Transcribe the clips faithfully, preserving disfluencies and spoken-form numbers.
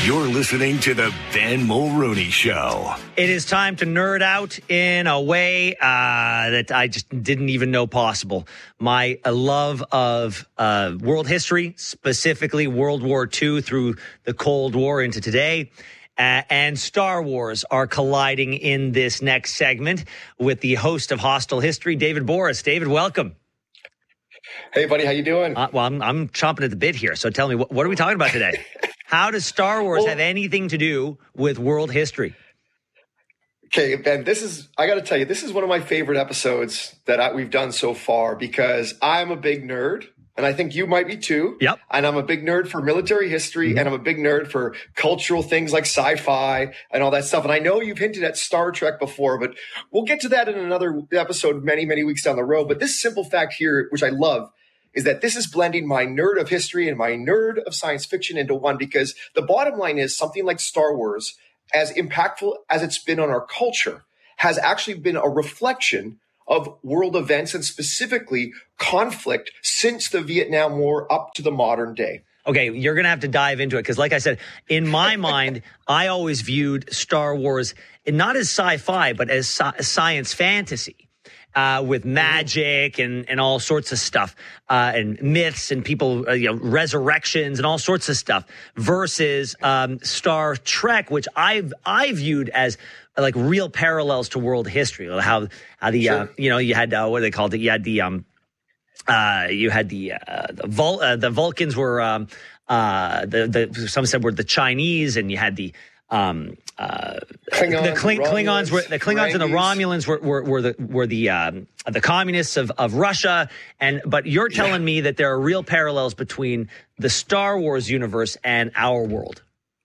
You're listening to the Ben Mulroney Show. It is time to nerd out in a way uh, that I just didn't even know possible. My uh, love of uh, world history, specifically World War Two through the Cold War into today, uh, and Star Wars are colliding in this next segment with the host of Hostile History, David Borys. David, welcome. Hey, buddy, how you doing? Uh, well, I'm, I'm chomping at the bit here, so tell me, what, what are we talking about today? How does Star Wars well, have anything to do with world history? Okay, Ben, this is, I got to tell you, this is one of my favorite episodes that I, we've done so far because I'm a big nerd, and I think you might be too. Yep. And I'm a big nerd for military history, mm-hmm. and I'm a big nerd for cultural things like sci-fi and all that stuff. And I know you've hinted at Star Trek before, but we'll get to that in another episode many, many weeks down the road. But this simple fact here, which I love, is that this is blending my nerd of history and my nerd of science fiction into one, because the bottom line is something like Star Wars, as impactful as it's been on our culture, has actually been a reflection of world events and specifically conflict since the Vietnam War up to the modern day. Okay, you're going to have to dive into it because, like I said, in my mind, I always viewed Star Wars not as sci-fi, but as sci- science fantasy. Uh, with magic and, and all sorts of stuff, uh, and myths and people, uh, you know, resurrections and all sorts of stuff versus, um, Star Trek, which I've, I viewed as uh, like real parallels to world history. How, how the, sure. uh, you know, you had, uh, what do they called it? You had the, um, uh, you had the, uh, the, Vul- uh, the Vulcans were, um, uh, the, the, some said were the Chinese, and you had the, um, uh, Klingons, the Kling- Klingons were the Klingons Ferengis. and the Romulans were, were, were the were the um, the communists of, of Russia, and but you're telling yeah. me that there are real parallels between the Star Wars universe and our world.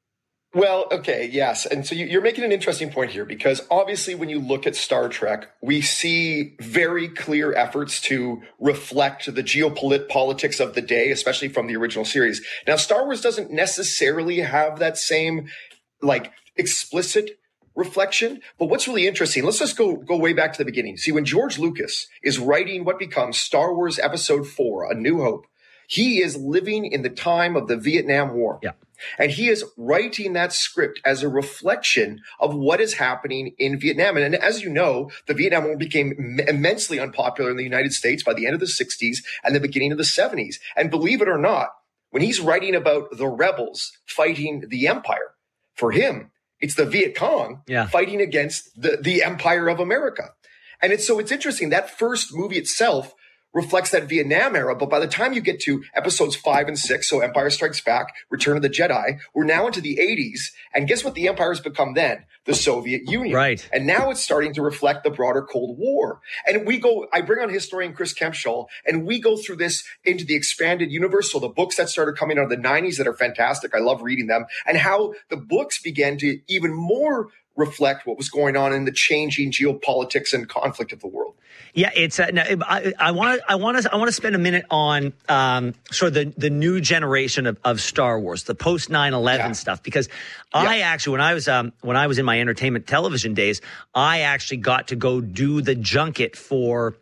Well, okay, yes, and so you're making an interesting point here because obviously when you look at Star Trek, we see very clear efforts to reflect the geopolitics of the day, especially from the original series. Now, Star Wars doesn't necessarily have that same like explicit reflection. But what's really interesting, let's just go go way back to the beginning. See, when George Lucas is writing what becomes Star Wars Episode four, A New Hope, he is living in the time of the Vietnam War. Yeah. And he is writing that script as a reflection of what is happening in Vietnam. And, and as you know, the Vietnam War became m- immensely unpopular in the United States by the end of the sixties and the beginning of the seventies. And believe it or not, when he's writing about the rebels fighting the empire, for him, it's the Viet Cong yeah. fighting against the, the empire of America. And it's so it's interesting. That first movie itself reflects that Vietnam era. But by the time you get to episodes five and six, so Empire Strikes Back, Return of the Jedi, we're now into the eighties. And guess what the empire has become then? The Soviet Union. Right. And now it's starting to reflect the broader Cold War. And we go, I bring on historian Chris Kempshall, and we go through this into the expanded universe. So the books that started coming out of the nineties that are fantastic. I love reading them. And how the books began to even more reflect what was going on in the changing geopolitics and conflict of the world. Yeah, it's. Uh, no, I want to. I want to. I want to spend a minute on um, sort of the, the new generation of, of Star Wars, the post nine eleven yeah. stuff. Because yeah. I actually, when I was um, when I was in my entertainment television days, I actually got to go do the junket for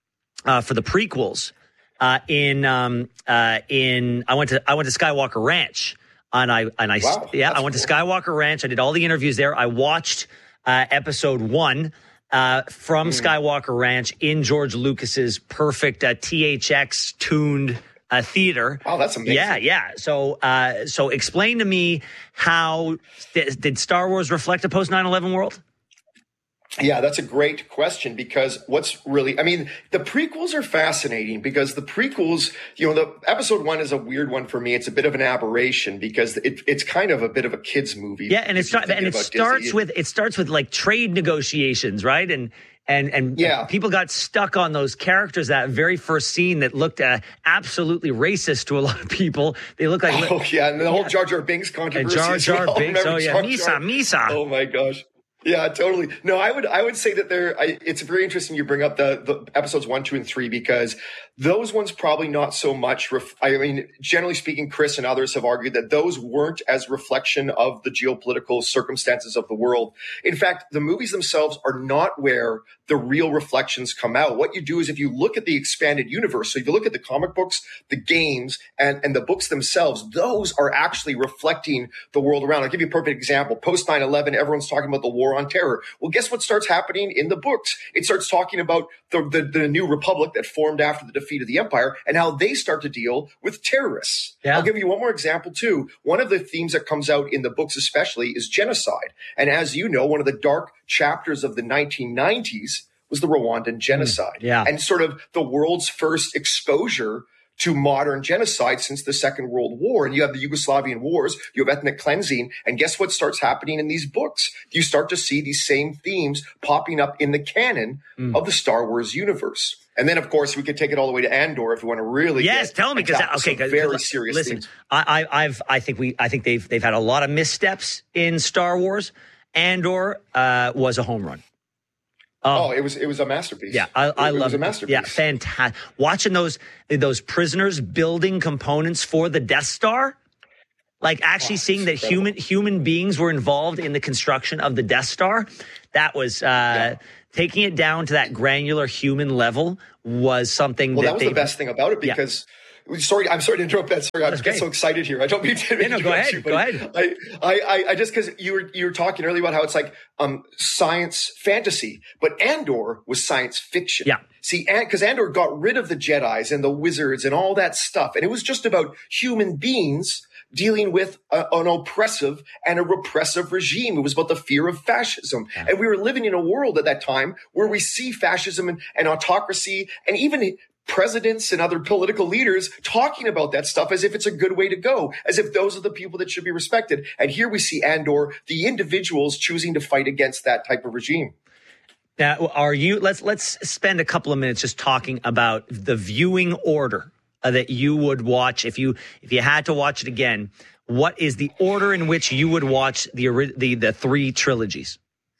uh, for the prequels. Uh, in um, uh, in I went to I went to Skywalker Ranch. And I, and I, wow, yeah, I went cool. to Skywalker Ranch. I did all the interviews there. I watched uh, episode one uh, from mm. Skywalker Ranch in George Lucas's perfect uh, T H X tuned uh, theater. Oh, that's amazing. Yeah, yeah. So, uh, so explain to me how th- did Star Wars reflect a post nine eleven world? Yeah, that's a great question because what's really, I mean, the prequels are fascinating because the prequels, you know, the episode one is a weird one for me. It's a bit of an aberration because it, it's kind of a bit of a kid's movie. Yeah. And it, start, and it starts Disney. with, it starts with like trade negotiations, right? And, and, and yeah. people got stuck on those characters, that very first scene that looked uh, absolutely racist to a lot of people. They look like, oh yeah. And the whole Jar Jar Binks controversy. And Jar Jar well. Binks. Oh yeah. Jar Misa, Jar. Misa. Oh my gosh. Yeah, totally. No, I would I would say that there. I, it's very interesting you bring up the, the episodes one, two, and three because those ones probably not so much. Ref, I mean, generally speaking, Chris and others have argued that those weren't as reflection of the geopolitical circumstances of the world. In fact, the movies themselves are not where the real reflections come out. What you do is if you look at the expanded universe, so if you look at the comic books, the games, and, and the books themselves, those are actually reflecting the world around. I'll give you a perfect example. Post nine eleven, everyone's talking about the war on terror. Well, guess what starts happening in the books? It starts talking about the, the, the new republic that formed after the defeat of the empire and how they start to deal with terrorists. Yeah. I'll give you one more example too. One of the themes that comes out in the books especially is genocide. And as you know, one of the dark chapters of the nineteen nineties was the Rwandan genocide. Mm, yeah. And sort of the world's first exposure to modern genocide since the Second World War. And you have the Yugoslavian wars, you have ethnic cleansing. And guess what starts happening in these books? You start to see these same themes popping up in the canon mm. of the Star Wars universe. And then, of course, we could take it all the way to Andor if we want to really. Yes, get tell me because okay, cause, very cause, serious. Listen, themes. I, I, I've, I think we, I think they've, they've had a lot of missteps in Star Wars. Andor uh, was a home run. Um, oh, it was it was a masterpiece. Yeah, I, I it, love it. was a masterpiece. Yeah, fantastic. Watching those those prisoners building components for the Death Star, like actually oh, seeing that incredible. human human beings were involved in the construction of the Death Star, that was uh, yeah. taking it down to that granular human level was something. Well, that, that was they, the best thing about it because. Yeah. Sorry, I'm sorry to interrupt that. Sorry, I just get so excited here. I don't mean to. Yeah, no, go ahead. You, go ahead. I, I, I just because you were you were talking earlier about how it's like um science fantasy, but Andor was science fiction. Yeah. See, because Andor got rid of the Jedis and the wizards and all that stuff, and it was just about human beings dealing with a, an oppressive and a repressive regime. It was about the fear of fascism, yeah. and we were living in a world at that time where we see fascism and, and autocracy, and even presidents and other political leaders talking about that stuff as if it's a good way to go, as if those are the people that should be respected. And here we see Andor, the individuals choosing to fight against that type of regime. Now, are you? Let's let's spend a couple of minutes just talking about the viewing order uh, that you would watch if you if you had to watch it again. What is the order in which you would watch the the the three trilogies?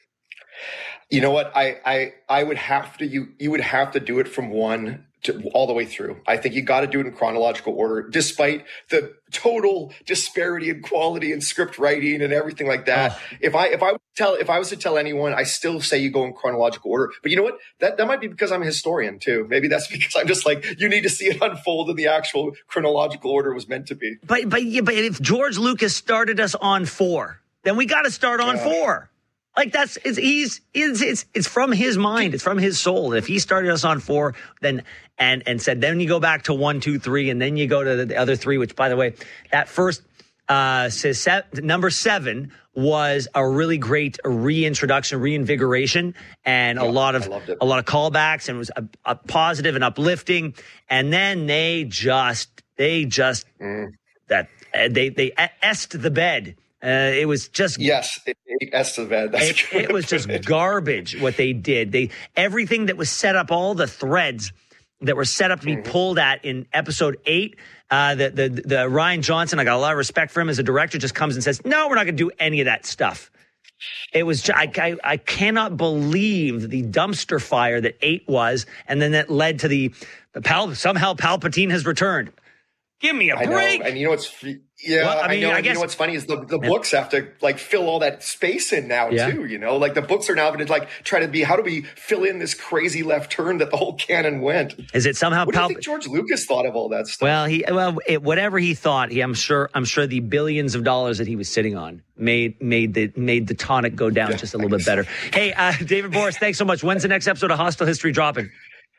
You know what? I I I would have to you you would have to do it from one to all the way through. I think you got to do it in chronological order, despite the total disparity in quality and script writing and everything like that. Oh. If I if I would tell if I was to tell anyone, I still say you go in chronological order. But you know what? That that might be because I'm a historian too. Maybe that's because I'm just like you need to see it unfold in the actual chronological order it was meant to be. But but yeah, but if George Lucas started us on four, then we got to start on yeah. four. Like that's it's he's it's it's it's from his mind, it's from his soul. If he started us on four, then and and said then you go back to one, two, three, and then you go to the other three. Which, by the way, that first uh, says se- number seven was a really great reintroduction, reinvigoration, and yeah, a lot of a lot of callbacks, and it was a, a positive and uplifting. And then they just they just mm. that uh, they they est the bed. Uh, it was just yes, it, it, S to the bed. That's it, it was just garbage what they did. They everything that was set up, all the threads that were set up to be mm-hmm. pulled at in episode eight. Uh, the, the the Rian Johnson, I got a lot of respect for him as a director. Just comes and says, "No, we're not going to do any of that stuff." It was just, I, I I cannot believe the dumpster fire that eight was, and then that led to the the Pal. Somehow Palpatine has returned. Give me a I break. Know. And you know what's yeah, well, I, mean, I know. I guess, you know what's funny is the, the yeah. books have to like fill all that space in now yeah. too. You know, like the books are now going to like try to be how do we fill in this crazy left turn that the whole canon went? Is it somehow? What Pal- do you think George Lucas thought of all that stuff? Well, he well it, whatever he thought, he I'm sure I'm sure the billions of dollars that he was sitting on made made the made the tonic go down yeah, just a little bit better. Hey, uh, David Borys, thanks so much. When's the next episode of Hostile History dropping?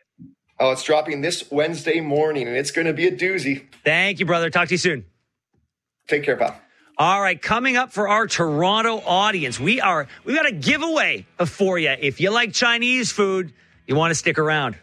Oh, it's dropping this Wednesday morning, and it's going to be a doozy. Thank you, brother. Talk to you soon. Take care, pal. All right, coming up for our Toronto audience, we are we got a giveaway for you. If you like Chinese food, you want to stick around.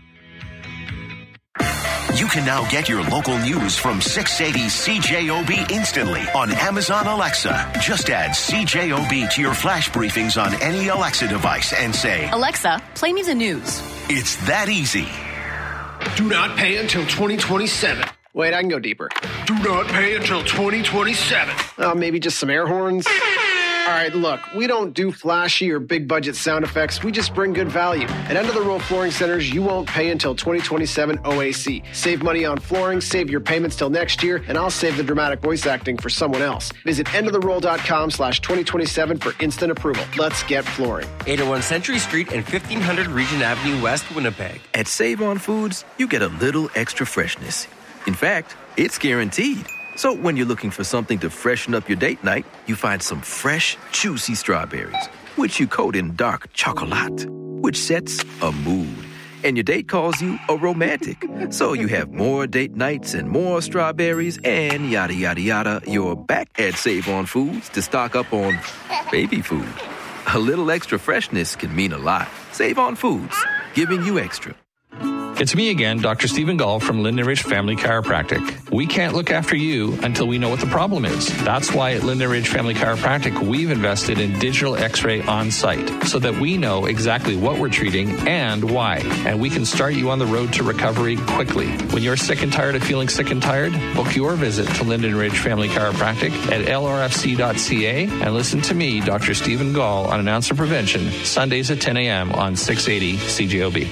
You can now get your local news from six eighty C J O B instantly on Amazon Alexa. Just add C J O B to your flash briefings on any Alexa device and say, "Alexa, play me the news." It's that easy. Do not pay until twenty twenty-seven. Wait, I can go deeper. Do not pay until twenty twenty-seven. Uh, maybe just some air horns. All right, look, we don't do flashy or big budget sound effects. We just bring good value. At End of the Row Flooring Centers, you won't pay until twenty twenty-seven O A C. Save money on flooring, save your payments till next year, and I'll save the dramatic voice acting for someone else. Visit end of the roll dot com slash twenty twenty-seven for instant approval. Let's get flooring. eight oh one Century Street and fifteen hundred Regent Avenue West, Winnipeg. At Save On Foods, you get a little extra freshness. In fact, it's guaranteed. So when you're looking for something to freshen up your date night, you find some fresh, juicy strawberries, which you coat in dark chocolate, which sets a mood. And your date calls you a romantic. So you have more date nights and more strawberries and yada, yada, yada. You're back at Save On Foods to stock up on baby food. A little extra freshness can mean a lot. Save On Foods, giving you extra. It's me again, Doctor Stephen Gall from Linden Ridge Family Chiropractic. We can't look after you until we know what the problem is. That's why at Linden Ridge Family Chiropractic, we've invested in digital x-ray on site so that we know exactly what we're treating and why. And we can start you on the road to recovery quickly. When you're sick and tired of feeling sick and tired, book your visit to Linden Ridge Family Chiropractic at L R F C dot C A and listen to me, Doctor Stephen Gall, on Announcer Prevention, Sundays at ten a.m. on six eighty C J O B.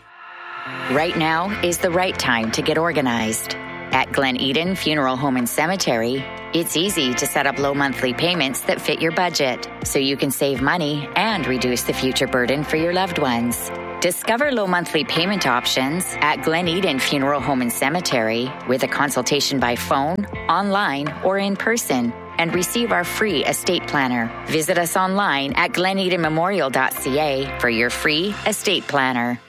Right now is the right time to get organized. At Glen Eden Funeral Home and Cemetery, it's easy to set up low monthly payments that fit your budget so you can save money and reduce the future burden for your loved ones. Discover low monthly payment options at Glen Eden Funeral Home and Cemetery with a consultation by phone, online, or in person, and receive our free estate planner. Visit us online at glen eden memorial dot c a for your free estate planner.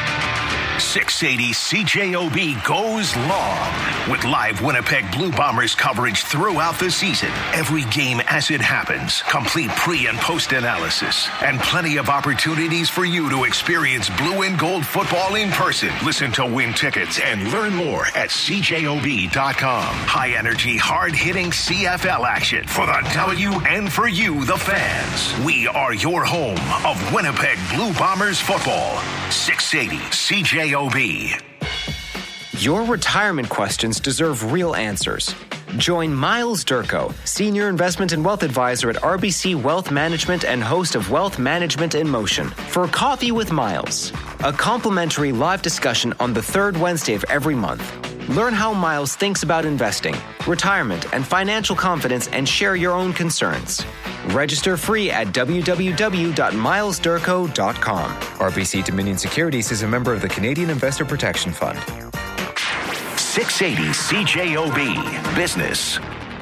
six eighty C J O B goes long with live Winnipeg Blue Bombers coverage throughout the season. Every game as it happens, complete pre- and post-analysis, and plenty of opportunities for you to experience blue and gold football in person. Listen to win tickets and learn more at C J O B dot com. High-energy, hard-hitting C F L action for the W and for you, the fans. We are your home of Winnipeg Blue Bombers football. six eighty C J O B. Your retirement questions deserve real answers. Join Miles Durko, Senior Investment and Wealth Advisor at R B C Wealth Management and host of Wealth Management in Motion, for Coffee with Miles, a complimentary live discussion on the third Wednesday of every month. Learn how Miles thinks about investing, retirement, and financial confidence, and share your own concerns. Register free at w w w dot miles durko dot com. R B C Dominion Securities is a member of the Canadian Investor Protection Fund. six eighty C J O B Business.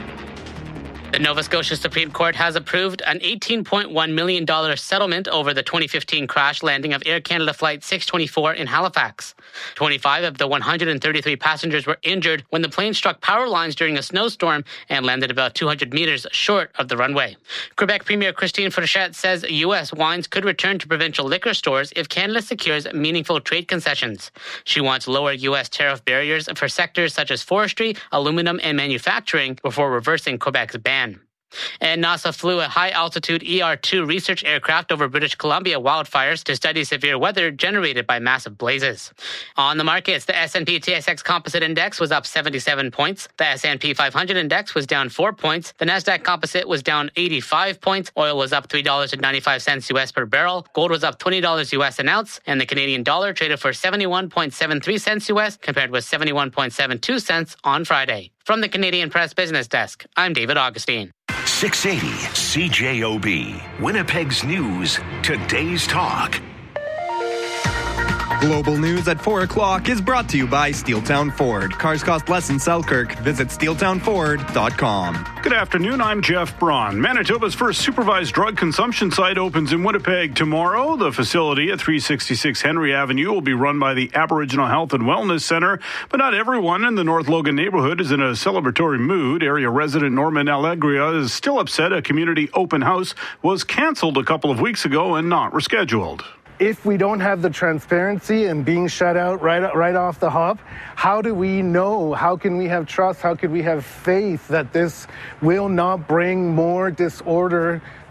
The Nova Scotia Supreme Court has approved an eighteen point one million dollars settlement over the twenty fifteen crash landing of Air Canada Flight six twenty-four in Halifax. twenty-five of the one hundred thirty-three passengers were injured when the plane struck power lines during a snowstorm and landed about two hundred meters short of the runway. Quebec Premier Christine Frechette says U S wines could return to provincial liquor stores if Canada secures meaningful trade concessions. She wants lower U S tariff barriers for sectors such as forestry, aluminum, and manufacturing before reversing Quebec's ban. And NASA flew a high-altitude E R two research aircraft over British Columbia wildfires to study severe weather generated by massive blazes. On the markets, the S and P T S X Composite Index was up seventy-seven points. The S and P five hundred Index was down four points. The Nasdaq Composite was down eighty-five points. Oil was up three dollars and ninety-five cents U S per barrel. Gold was up twenty dollars U S an ounce. And the Canadian dollar traded for seventy-one point seven three cents U S compared with seventy-one point seven two cents on Friday. From the Canadian Press Business Desk, I'm David Augustine. six eighty C J O B, Winnipeg's news, today's talk. Global News at four o'clock is brought to you by Steeltown Ford. Cars cost less in Selkirk. Visit steeltown ford dot com. Good afternoon, I'm Jeff Braun. Manitoba's first supervised drug consumption site opens in Winnipeg tomorrow. The facility at three sixty-six Henry Avenue will be run by the Aboriginal Health and Wellness Center, but not everyone in the North Logan neighborhood is in a celebratory mood. Area resident Norman Allegria is still upset a community open house was canceled a couple of weeks ago and not rescheduled. If we don't have the transparency and being shut out right right off the hop, how do we know? How can we have trust? How can we have faith that this will not bring more disorder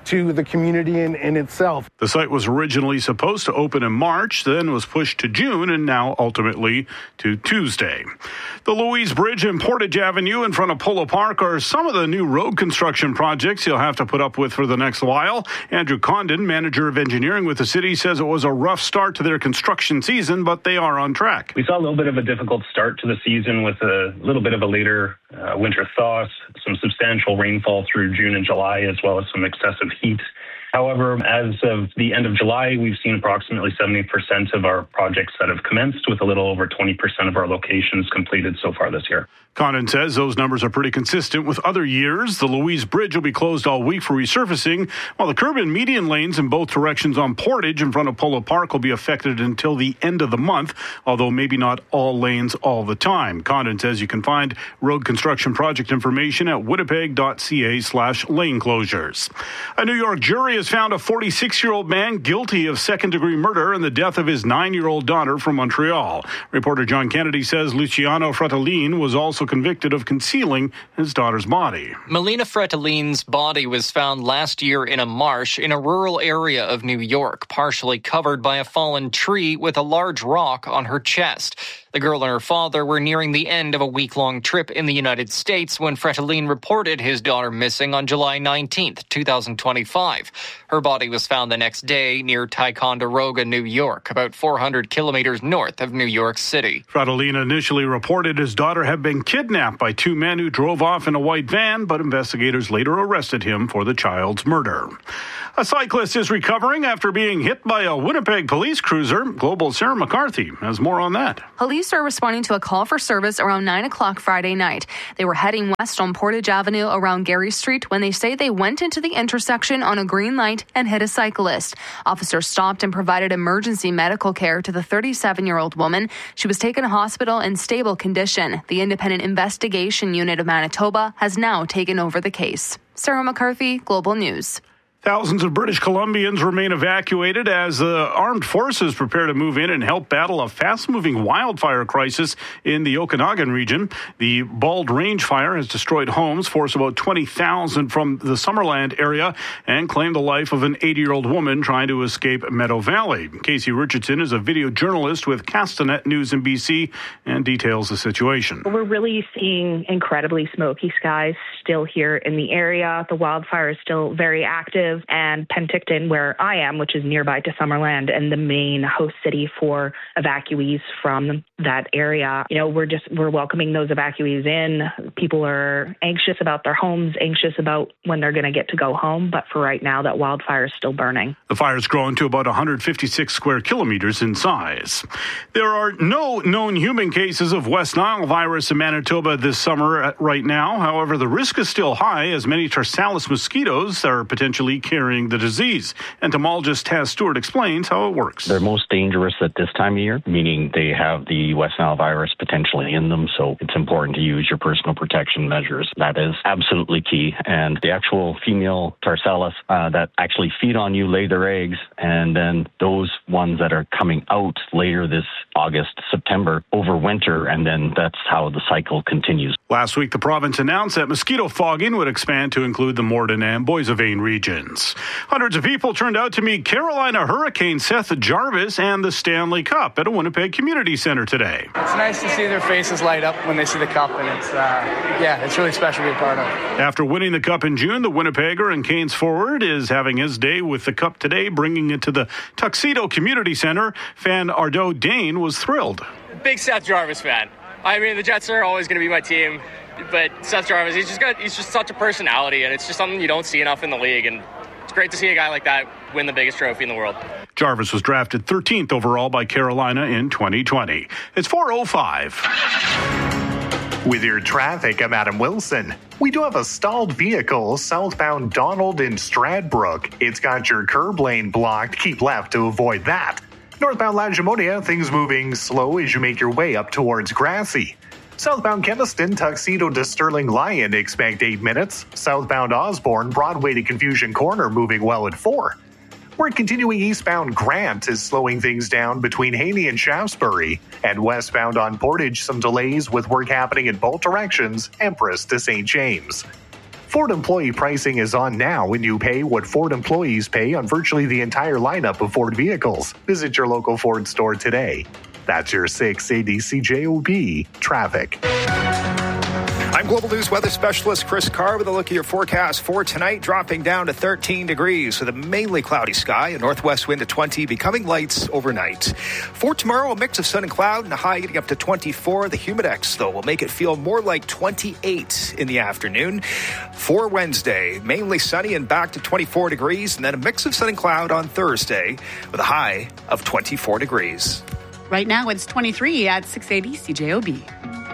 to the community in, in itself. The site was originally supposed to open in March, then was pushed to June, and now ultimately to Tuesday. The Louise Bridge and Portage Avenue in front of Polo Park are some of the new road construction projects you'll have to put up with for the next while. Andrew Condon, manager of engineering with the city, says it was a rough start to their construction season, but they are on track. We saw a little bit of a difficult start to the season with a little bit of a later uh, winter thaw, some substantial rainfall through June and July, as well as some excessive heat. However, as of the end of July, we've seen approximately seventy percent of our projects that have commenced, with a little over twenty percent of our locations completed so far this year. Condon says those numbers are pretty consistent with other years. The Louise Bridge will be closed all week for resurfacing, while the curb and median lanes in both directions on Portage in front of Polo Park will be affected until the end of the month, although maybe not all lanes all the time. Condon says you can find road construction project information at winnipeg.ca slash lane closures. A New York jury has found a forty-six-year-old man guilty of second-degree murder in the death of his nine-year-old daughter from Montreal. Reporter John Kennedy says Luciano Fratellin was also convicted of concealing his daughter's body. Melina Fretellin's body was found last year in a marsh in a rural area of New York, partially covered by a fallen tree with a large rock on her chest. The girl and her father were nearing the end of a week-long trip in the United States when Fratellin reported his daughter missing on July nineteenth, twenty twenty-five. Her body was found the next day near Ticonderoga, New York, about four hundred kilometers north of New York City. Fratellin initially reported his daughter had been kidnapped by two men who drove off in a white van, but investigators later arrested him for the child's murder. A cyclist is recovering after being hit by a Winnipeg police cruiser. Global Sarah McCarthy has more on that. Police are responding to a call for service around nine o'clock Friday night. They were heading west on Portage Avenue around Gary Street when they say they went into the intersection on a green light and hit a cyclist. Officers stopped and provided emergency medical care to the thirty-seven-year-old woman. She was taken to hospital in stable condition. The Independent Investigation Unit of Manitoba has now taken over the case. Sarah McCarthy, Global News. Thousands of British Columbians remain evacuated as the armed forces prepare to move in and help battle a fast-moving wildfire crisis in the Okanagan region. The Bald Range fire has destroyed homes, forced about twenty thousand from the Summerland area, and claimed the life of an eighty-year-old woman trying to escape Meadow Valley. Casey Richardson is a video journalist with Castanet News in B C and details the situation. We're really seeing incredibly smoky skies still here in the area. The wildfire is still very active. And Penticton, where I am, which is nearby to Summerland and the main host city for evacuees from that area, you know, we're just we're welcoming those evacuees in. People are anxious about their homes, anxious about when they're going to get to go home. But for right now, that wildfire is still burning. The fire's grown to about one hundred fifty-six square kilometers in size. There are no known human cases of West Nile virus in Manitoba this summer right now. However, the risk is still high as many Tarsalis mosquitoes are potentially carrying the disease. Entomologist Taz Stewart explains how it works. They're most dangerous at this time of year, meaning they have the West Nile virus potentially in them, so it's important to use your personal protection measures. That is absolutely key. And the actual female Tarsalis uh, that actually feed on you lay their eggs, and then those ones that are coming out later this August, September, overwinter, and then that's how the cycle continues. Last week, the province announced that mosquito fogging would expand to include the Morden and Boissevain regions. Hundreds of people turned out to meet Carolina Hurricane Seth Jarvis and the Stanley Cup at a Winnipeg Community Center today. It's nice to see their faces light up when they see the cup, and it's, uh, yeah, it's really special to be a part of. After winning the cup in June, the Winnipegger and Canes forward is having his day with the cup today, bringing it to the Tuxedo Community Center. Fan Ardo Dane was thrilled. Big Seth Jarvis fan. I mean, the Jets are always going to be my team, but Seth Jarvis, he's just got, he's just such a personality, and it's just something you don't see enough in the league, and it's great to see a guy like that win the biggest trophy in the world. Jarvis was drafted thirteenth overall by Carolina in twenty twenty. It's four oh five. With your traffic, I'm Adam Wilson. We do have a stalled vehicle southbound Donald in Stradbrook. It's got your curb lane blocked. Keep left to avoid that. Northbound Lagimonia, things moving slow as you make your way up towards Grassy. Southbound Keniston, Tuxedo to Sterling Lion, expect eight minutes. Southbound Osborne, Broadway to Confusion Corner, moving well at four. We're continuing eastbound Grant is slowing things down between Haney and Shaftesbury. And westbound on Portage, some delays with work happening in both directions, Empress to Saint James. Ford employee pricing is on now when you pay what Ford employees pay on virtually the entire lineup of Ford vehicles. Visit your local Ford store today. That's your six eighty C J O B traffic. I'm Global News weather specialist Chris Carr with a look at your forecast for tonight, dropping down to thirteen degrees with a mainly cloudy sky, a northwest wind at twenty, becoming lights overnight. For tomorrow, a mix of sun and cloud and a high getting up to twenty-four. The humidex, though, will make it feel more like twenty-eight in the afternoon. For Wednesday, mainly sunny and back to twenty-four degrees, and then a mix of sun and cloud on Thursday with a high of twenty-four degrees. Right now, it's twenty-three at six eighty C J O B.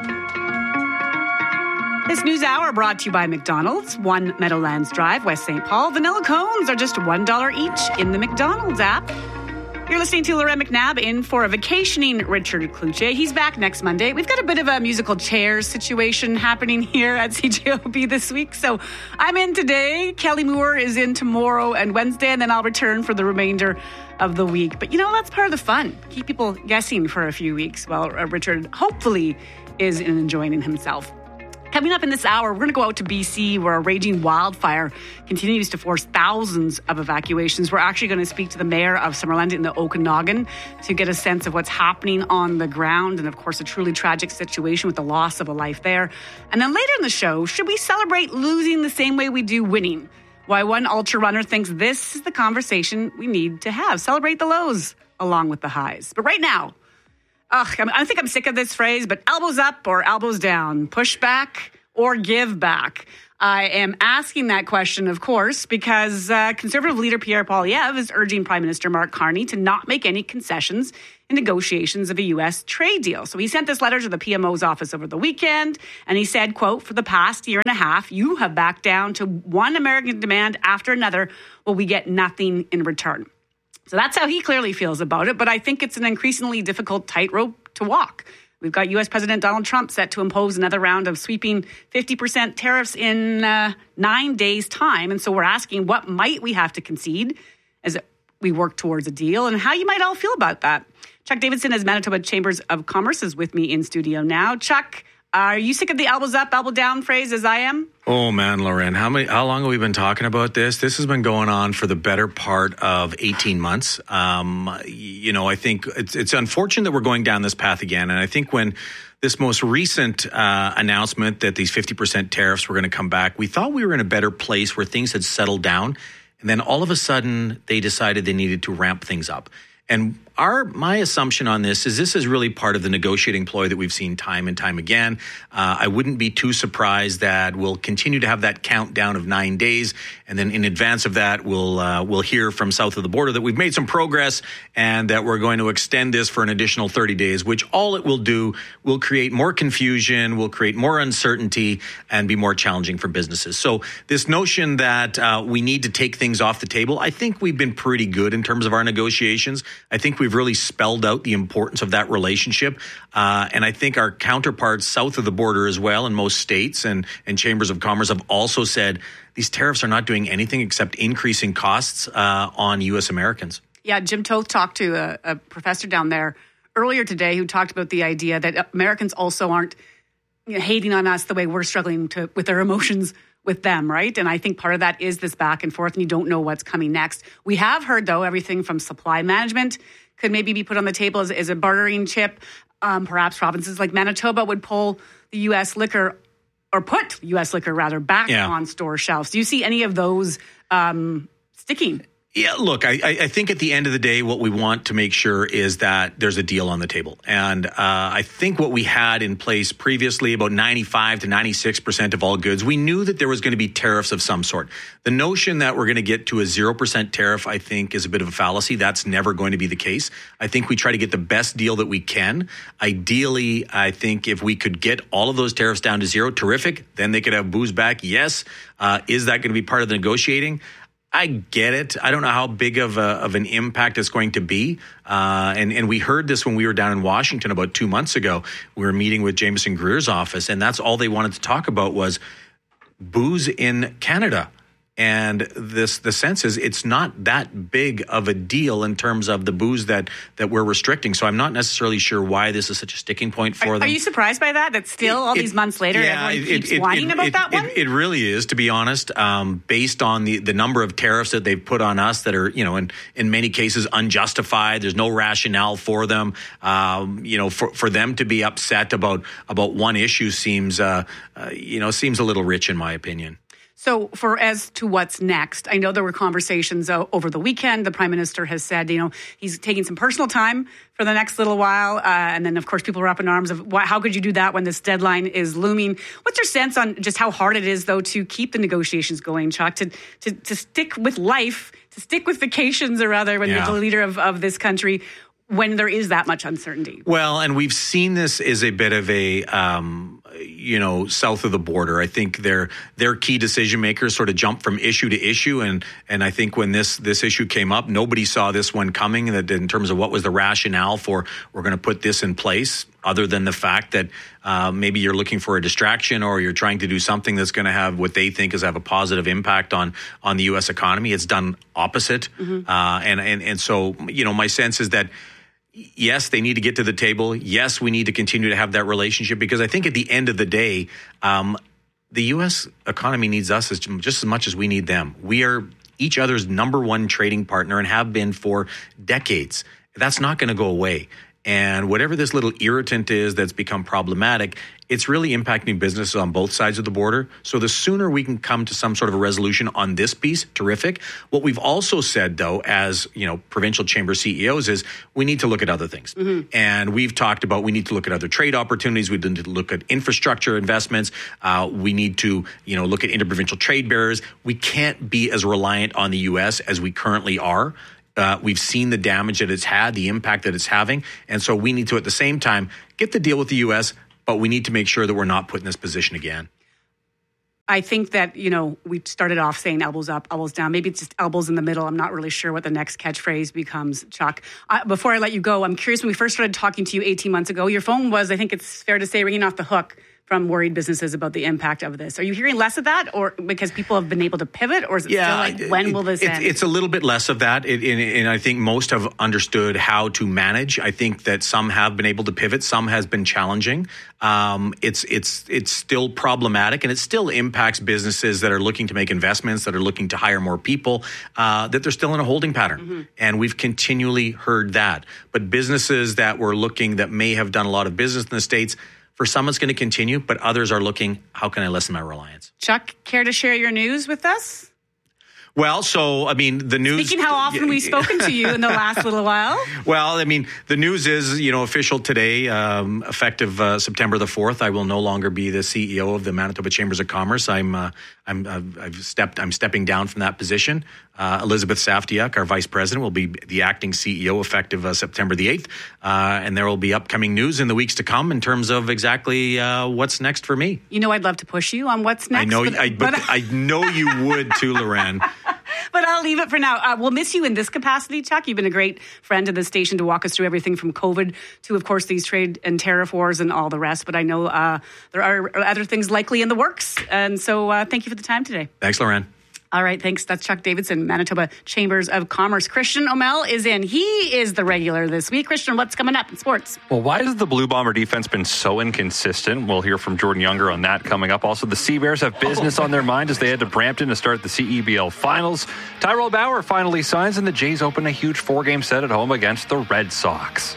This news hour brought to you by McDonald's, One Meadowlands Drive, West Saint Paul. Vanilla cones are just one dollar each in the McDonald's app. You're listening to Lorraine McNabb in for a vacationing Richard Kluche. He's back next Monday. We've got a bit of a musical chairs situation happening here at C J O B this week. So I'm in today. Kelly Moore is in tomorrow and Wednesday, and then I'll return for the remainder of the week. But, you know, that's part of the fun. Keep people guessing for a few weeks while uh, Richard hopefully is enjoying himself. Coming up in this hour, we're going to go out to B C where a raging wildfire continues to force thousands of evacuations. We're actually going to speak to the mayor of Summerland in the Okanagan to get a sense of what's happening on the ground and, of course, a truly tragic situation with the loss of a life there. And then later in the show, should we celebrate losing the same way we do winning? Why one ultra runner thinks this is the conversation we need to have. Celebrate the lows along with the highs. But right now, Ugh, I think I'm sick of this phrase, but elbows up or elbows down, push back or give back. I am asking that question, of course, because uh, Conservative leader Pierre Poilievre is urging Prime Minister Mark Carney to not make any concessions in negotiations of a U S trade deal. So he sent this letter to the P M O's office over the weekend, and he said, quote, for the past year and a half, you have backed down to one American demand after another, while we get nothing in return. So that's how he clearly feels about it, but I think it's an increasingly difficult tightrope to walk. We've got U S President Donald Trump set to impose another round of sweeping fifty percent tariffs in uh, nine days' time. And so we're asking, what might we have to concede as we work towards a deal, and how you might all feel about that. Chuck Davidson as Manitoba Chambers of Commerce is with me in studio now. Chuck, are you sick of the elbows up, elbow down phrase as I am? Oh, man, Lauren, how many? How long have we been talking about this? This has been going on for the better part of eighteen months. Um, you know, I think it's, it's unfortunate that we're going down this path again. And I think when this most recent uh, announcement that these fifty percent tariffs were going to come back, we thought we were in a better place where things had settled down. And then all of a sudden, they decided they needed to ramp things up. And our my assumption on this is this is really part of the negotiating ploy that we've seen time and time again. Uh, I wouldn't be too surprised that we'll continue to have that countdown of nine days. And then in advance of that, we'll uh, we'll hear from south of the border that we've made some progress and that we're going to extend this for an additional thirty days, which all it will do will create more confusion, will create more uncertainty, and be more challenging for businesses. So this notion that uh, we need to take things off the table, I think we've been pretty good in terms of our negotiations. I think we've really spelled out the importance of that relationship. Uh, and I think our counterparts south of the border as well in most states and, and chambers of commerce have also said these tariffs are not doing anything except increasing costs uh, on U S Americans. Yeah, Jim Toth talked to a, a professor down there earlier today who talked about the idea that Americans also aren't you know, hating on us the way we're struggling to with their emotions with them, right? And I think part of that is this back and forth, and you don't know what's coming next. We have heard, though, everything from supply management could maybe be put on the table as, as a bartering chip. Um, perhaps provinces like Manitoba would pull the U S liquor, or put U S liquor, rather, back yeah. on store shelves. Do you see any of those um, sticking? Yeah, look, I, I think at the end of the day, what we want to make sure is that there's a deal on the table. And uh, I think what we had in place previously, about ninety-five to ninety-six percent of all goods, we knew that there was going to be tariffs of some sort. The notion that we're going to get to a zero percent tariff, I think, is a bit of a fallacy. That's never going to be the case. I think we try to get the best deal that we can. Ideally, I think if we could get all of those tariffs down to zero, terrific. Then they could have booze back. Yes. Uh, is that going to be part of the negotiating? I get it. I don't know how big of a, of an impact it's going to be. Uh, and, and we heard this when we were down in Washington about two months ago. We were meeting with Jameson Greer's office, and that's all they wanted to talk about was booze in Canada. And this, the sense is it's not that big of a deal in terms of the booze that, that we're restricting. So I'm not necessarily sure why this is such a sticking point for are, them. Are you surprised by that? That still, all it, these months later, yeah, everyone it, keeps it, whining it, about it, that one? It, it really is, to be honest, um, based on the, the number of tariffs that they've put on us that are, you know, in, in many cases unjustified. There's no rationale for them. Um, you know, for, for them to be upset about, about one issue seems, uh, uh, you know, seems a little rich in my opinion. So for as to what's next, I know there were conversations uh, over the weekend. The Prime Minister has said, you know, he's taking some personal time for the next little while. Uh, and then, of course, people are up in arms of why, how could you do that when this deadline is looming? What's your sense on just how hard it is, though, to keep the negotiations going, Chuck, to to, to stick with life, to stick with vacations, or rather, when yeah. you're the leader of, of this country, when there is that much uncertainty? Well, and we've seen this as a bit of a, um, you know, south of the border. I think their their key decision makers sort of jump from issue to issue, and and I think when this this issue came up, nobody saw this one coming. That in terms of what was the rationale for we're going to put this in place, other than the fact that uh, maybe you're looking for a distraction or you're trying to do something that's going to have what they think is have a positive impact on on the U S economy. It's done opposite, mm-hmm. uh, and and and so you know, my sense is that. Yes, they need to get to the table. Yes, we need to continue to have that relationship because I think at the end of the day, um, the U S economy needs us as, just as much as we need them. We are each other's number one trading partner and have been for decades. That's not going to go away. And whatever this little irritant is that's become problematic, it's really impacting businesses on both sides of the border. So the sooner we can come to some sort of a resolution on this piece, terrific. What we've also said, though, as you know, provincial chamber C E Os, is we need to look at other things. Mm-hmm. And we've talked about we need to look at other trade opportunities. We need to look at infrastructure investments. Uh, we need to, you know, look at interprovincial trade barriers. We can't be as reliant on the U S as we currently are. Uh, we've seen the damage that it's had, the impact that it's having. And so we need to, at the same time, get the deal with the U S, but we need to make sure that we're not put in this position again. I think that, you know, we started off saying elbows up, elbows down. Maybe it's just elbows in the middle. I'm not really sure what the next catchphrase becomes, Chuck. Uh, before I let you go, I'm curious, when we first started talking to you eighteen months ago, your phone was, I think it's fair to say, ringing off the hook from worried businesses about the impact of this. Are you hearing less of that, or because people have been able to pivot, or is it yeah, still like, when it, will this it, end? It's a little bit less of that, it, and, and I think most have understood how to manage. I think that some have been able to pivot, some has been challenging. Um, it's it's it's still problematic, and it still impacts businesses that are looking to make investments, that are looking to hire more people, uh, that they're still in a holding pattern. Mm-hmm. And we've continually heard that. But businesses that were looking, that may have done a lot of business in the States, for some, it's going to continue, but others are looking, how can I lessen my reliance? Chuck, care to share your news with us? Well, so, I mean, the news... Speaking how often we've spoken to you in the last little while. Well, I mean, the news is, you know, official today, um, effective uh, September the fourth. I will no longer be the C E O of the Manitoba Chambers of Commerce. I'm, uh, I'm, I've, I've stepped, I'm stepping down from that position. Uh, Elizabeth Saftiuk, our vice president, will be the acting C E O effective uh, September the eighth. Uh, and there will be upcoming news in the weeks to come in terms of exactly uh, what's next for me. You know, I'd love to push you on what's next. I know, but, I, but, but I know you would too, Loren. But I'll leave it for now. Uh, we'll miss you in this capacity, Chuck. You've been a great friend to the station to walk us through everything from COVID to, of course, these trade and tariff wars and all the rest. But I know uh, there are other things likely in the works. And so uh, thank you for the time today. Thanks, Loren. All right, thanks. That's Chuck Davidson, Manitoba Chambers of Commerce. Christian O'Mell is in. He is the regular this week. Christian, what's coming up in sports? Well, why has the Blue Bomber defense been so inconsistent? We'll hear from Jordan Younger on that coming up. Also, the Sea Bears have business on their mind as they head to Brampton to start the C E B L Finals. Tyrell Bauer finally signs, and the Jays open a huge four-game set at home against the Red Sox.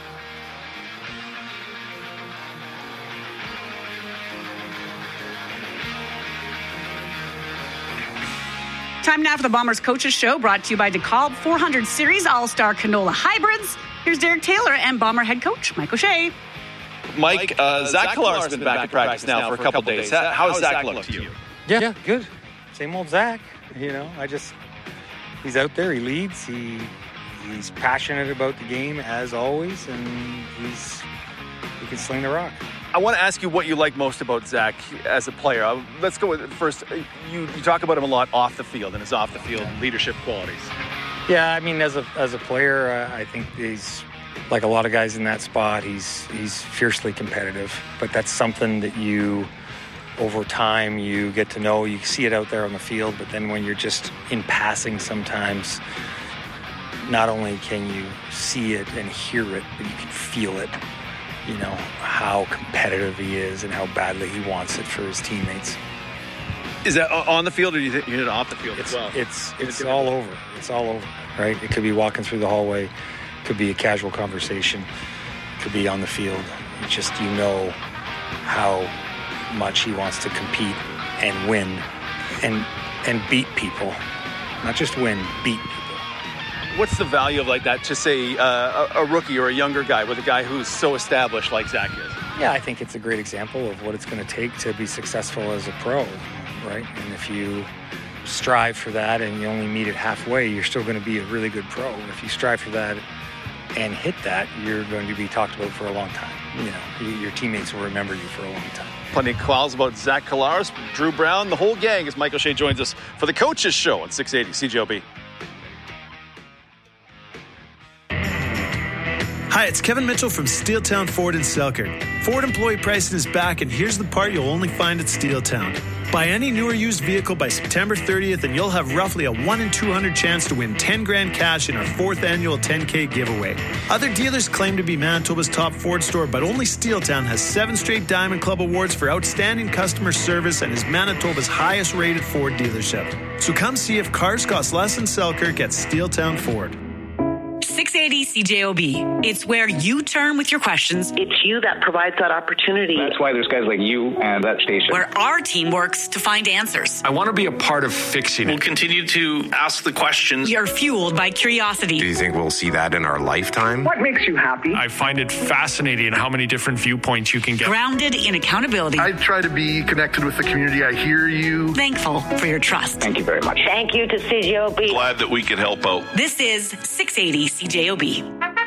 Time now for the Bombers Coaches Show, brought to you by DeKalb four hundred Series All-Star Canola Hybrids. Here's Derek Taylor and Bomber head coach Mike O'Shea. Mike, uh, Zach Killar's been back at practice now for a couple days. How, how has Zach looked to you? Yeah, yeah, good. Same old Zach. You know, I just, he's out there, he leads, he he's passionate about the game as always, and he's he can sling the rock. I want to ask you what you like most about Zach as a player. Uh, let's go with it first. You, you talk about him a lot off the field and his off the field leadership qualities. Yeah, I mean, as a as a player, uh, I think he's like a lot of guys in that spot. He's he's fiercely competitive, but that's something that you over time you get to know, you see it out there on the field, but then when you're just in passing sometimes, not only can you see it and hear it, but you can feel it, you know, how competitive he is and how badly he wants it for his teammates. Is that on the field or do you hit it off the field it's, as well? It's, it's all over. It's all over, right? It could be walking through the hallway, could be a casual conversation, could be on the field. It's just, you know how much he wants to compete and win and and beat people. Not just win, beat people. What's the value of like that to say uh, a, a rookie or a younger guy with a guy who's so established like Zach is? Yeah, I think it's a great example of what it's going to take to be successful as a pro, right? And if you strive for that and you only meet it halfway, you're still going to be a really good pro. If you strive for that and hit that, you're going to be talked about for a long time. You know, your teammates will remember you for a long time. Plenty of calls about Zach Collaros, Drew Brown, the whole gang as Mike O'Shea joins us for the Coaches Show on six eighty C J O B. Hi, it's Kevin Mitchell from Steeltown Ford in Selkirk. Ford employee pricing is back, and here's the part you'll only find at Steeltown. Buy any new or used vehicle by September thirtieth, and you'll have roughly a one in two hundred chance to win ten grand cash in our fourth annual ten K giveaway. Other dealers claim to be Manitoba's top Ford store, but only Steeltown has seven straight Diamond Club awards for outstanding customer service and is Manitoba's highest rated Ford dealership. So come see if cars cost less in Selkirk at Steeltown Ford. six eighty C J O B. It's where you turn with your questions. It's you that provides that opportunity. That's why there's guys like you and that station. Where our team works to find answers. I want to be a part of fixing it. We'll continue to ask the questions. We are fueled by curiosity. Do you think we'll see that in our lifetime? What makes you happy? I find it fascinating how many different viewpoints you can get. Grounded in accountability. I try to be connected with the community. I hear you. Thankful for your trust. Thank you very much. Thank you to C J O B. Glad that we could help out. This is six eighty C J O B.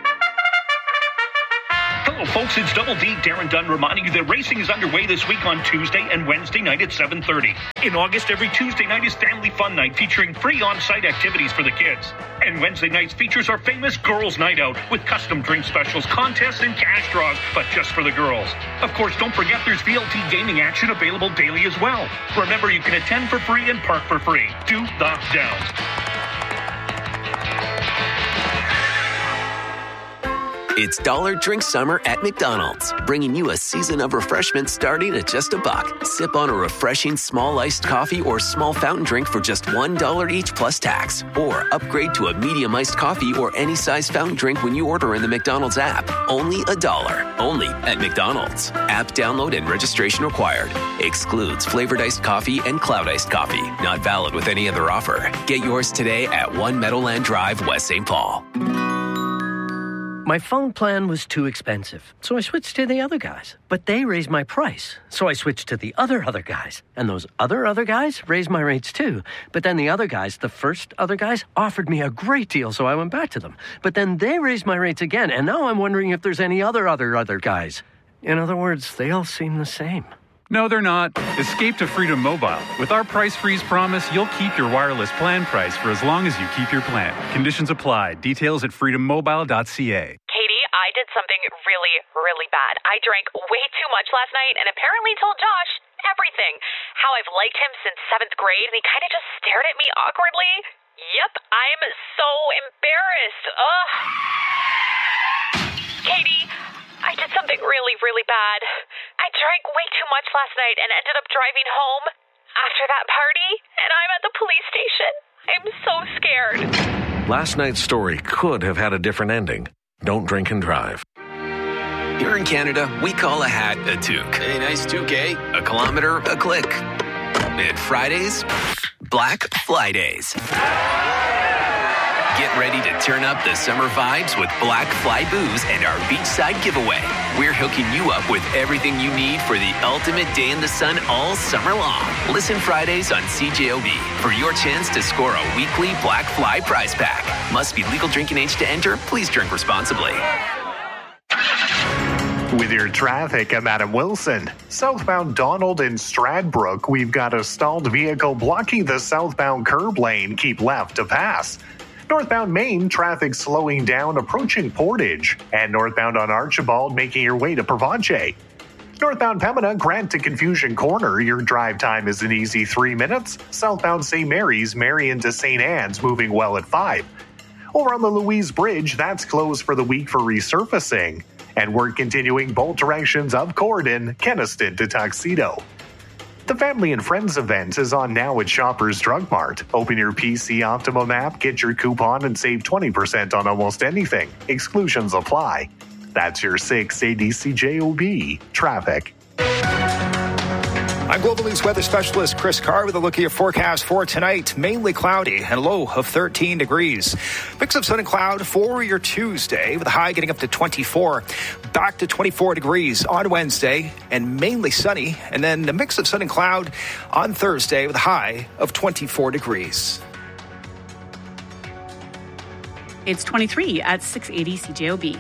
Hello, folks. It's Double D. Darren Dunn reminding you that racing is underway this week on Tuesday and Wednesday night at seven thirty. In August, every Tuesday night is Family Fun Night featuring free on-site activities for the kids. And Wednesday nights features our famous Girls' Night Out with custom drink specials, contests, and cash draws, but just for the girls. Of course, don't forget there's V L T gaming action available daily as well. Remember, you can attend for free and park for free. Do the Downs. It's Dollar Drink Summer at McDonald's, bringing you a season of refreshment starting at just a buck. Sip on a refreshing small iced coffee or small fountain drink for just one dollar each plus tax. Or upgrade to a medium iced coffee or any size fountain drink when you order in the McDonald's app. Only a dollar. Only at McDonald's. App download and registration required. Excludes flavored iced coffee and cloud iced coffee. Not valid with any other offer. Get yours today at One Meadowland Drive, West Saint Paul. My phone plan was too expensive, so I switched to the other guys. But they raised my price, so I switched to the other other guys. And those other other guys raised my rates too. But then the other guys, the first other guys, offered me a great deal, so I went back to them. But then they raised my rates again, and now I'm wondering if there's any other other other guys. In other words, they all seem the same. No, they're not. Escape to Freedom Mobile. With our price freeze promise, you'll keep your wireless plan price for as long as you keep your plan. Conditions apply. Details at freedom mobile dot c a. Katie, I did something really, really bad. I drank way too much last night and apparently told Josh everything. How I've liked him since seventh grade, and he kind of just stared at me awkwardly. Yep, I'm so embarrassed. Ugh. Katie, I did something really, really bad. I drank way too much last night and ended up driving home after that party, and I'm at the police station. I'm so scared. Last night's story could have had a different ending. Don't drink and drive. Here in Canada, we call a hat a toque. A nice toque, eh? A kilometer, a click. And Fridays, Black Fly Days. Get ready to turn up the summer vibes with Black Fly Booze and our beachside giveaway. We're hooking you up with everything you need for the ultimate day in the sun all summer long. Listen Fridays on C J O B for your chance to score a weekly Black Fly prize pack. Must be legal drinking age to enter. Please drink responsibly. With your traffic, I'm Adam Wilson. Southbound Donald in Stradbrook, we've got a stalled vehicle blocking the southbound curb lane. Keep left to pass. Northbound Main, traffic slowing down approaching Portage. And northbound on Archibald, making your way to Provenche. Northbound Pembina, Grant to Confusion Corner, your drive time is an easy three minutes. Southbound Saint Mary's, Marion to Saint Anne's, moving well at five. Over on the Louise Bridge, that's closed for the week for resurfacing. And we're continuing both directions of Corydon, Kenaston to Tuxedo. The Family and Friends event is on now at Shoppers Drug Mart. Open your P C Optimum app, get your coupon, and save twenty percent on almost anything. Exclusions apply. That's your six A D C J O B traffic. I'm Global News weather specialist Chris Carr with a look at your forecast for tonight. Mainly cloudy and a low of thirteen degrees. Mix of sun and cloud for your Tuesday with a high getting up to twenty-four. Back to twenty-four degrees on Wednesday and mainly sunny. And then a mix of sun and cloud on Thursday with a high of twenty-four degrees. It's twenty-three at six eighty C J O B.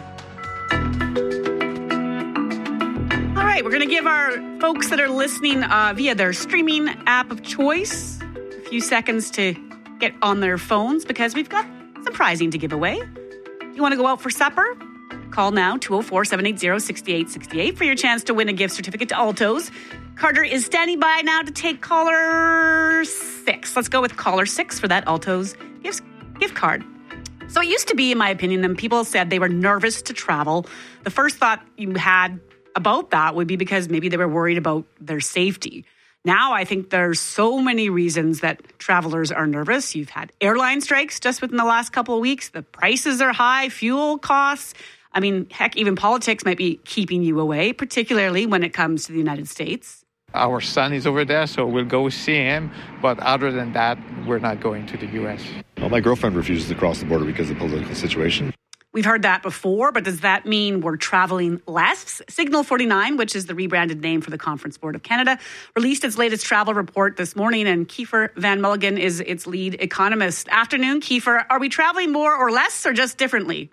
All right, we're going to give our folks that are listening uh, via their streaming app of choice a few seconds to get on their phones because we've got some prizing to give away. You want to go out for supper? Call now, two oh four, seven eight zero, six eight six eight for your chance to win a gift certificate to Alto's. Carter is standing by now to take caller six. Let's go with caller six for that Alto's gift, gift card. So it used to be, in my opinion, that people said they were nervous to travel. The first thought you had about that would be because maybe they were worried about their safety. Now I think there's so many reasons that travelers are nervous. You've had airline strikes just within the last couple of weeks. The prices are high, fuel costs. I mean, heck, even politics might be keeping you away, particularly when it comes to the United States. Our son is over there, so we'll go see him. But other than that, we're not going to the U S. Well, my girlfriend refuses to cross the border because of the political situation. We've heard that before, but does that mean we're traveling less? Signal forty-nine, which is the rebranded name for the Conference Board of Canada, released its latest travel report this morning, and Kiefer Van Mulligan is its lead economist. Afternoon, Kiefer. Are we traveling more or less or just differently?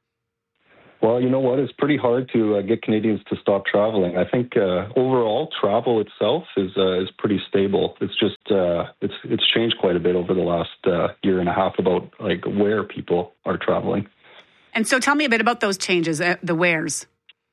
Well, you know what? It's pretty hard to uh, get Canadians to stop traveling. I think uh, overall travel itself is uh, is pretty stable. It's just uh, it's it's changed quite a bit over the last uh, year and a half about like where people are traveling. And so tell me a bit about those changes, uh, the wheres.